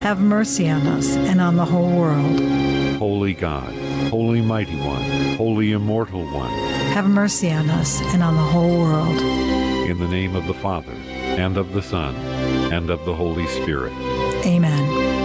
have mercy on us and on the whole world. Holy God, Holy Mighty One, Holy Immortal One, have mercy on us and on the whole world. In the name of the Father, and of the Son, and of the Holy Spirit. Amen.